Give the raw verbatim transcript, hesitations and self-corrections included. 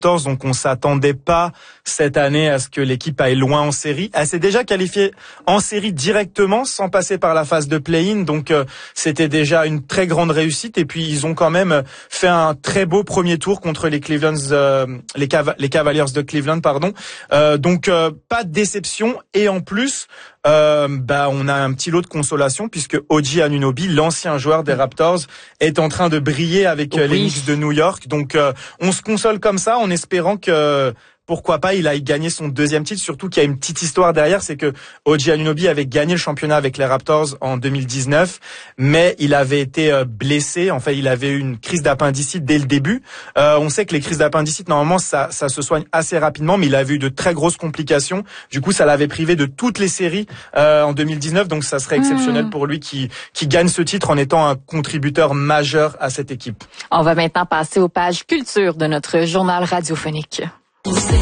Raptors, donc on s'attendait pas cette année à ce que l'équipe aille loin en série. Elle s'est déjà qualifiée en série directement sans passer par la phase de play-in, donc euh, c'était déjà une très grande réussite. Et puis ils ont quand même fait un très beau premier tour contre les Cleveland, euh, les, Cav- les Cavaliers de Cleveland, pardon. Euh, donc euh, pas de déception. Et en plus, euh, bah on a un petit lot de consolation puisque O G Anunoby, l'ancien joueur des Raptors, est en train de briller avec euh, Oui. les Knicks de New York. Donc euh, on se console comme ça en espérant que pourquoi pas il aille gagner son deuxième titre, surtout qu'il y a une petite histoire derrière, c'est que O G Anunoby avait gagné le championnat avec les Raptors en deux mille dix-neuf, mais il avait été blessé, en fait il avait eu une crise d'appendicite dès le début. Euh, on sait que les crises d'appendicite normalement ça, ça se soigne assez rapidement, mais il avait eu de très grosses complications, du coup ça l'avait privé de toutes les séries euh, en deux mille dix-neuf, donc ça serait exceptionnel mmh. pour lui qui, qui gagne ce titre en étant un contributeur majeur à cette équipe. On va maintenant passer aux pages culture de notre journal radiophonique.